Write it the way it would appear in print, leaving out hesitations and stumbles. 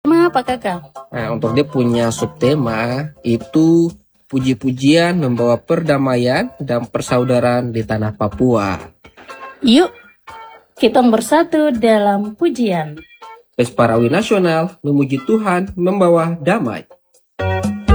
Apa kakak? Nah, untuk dia punya subtema itu puji-pujian membawa perdamaian dan persaudaraan di tanah Papua. Yuk, kita bersatu dalam pujian. Pesparawi Nasional memuji Tuhan membawa damai.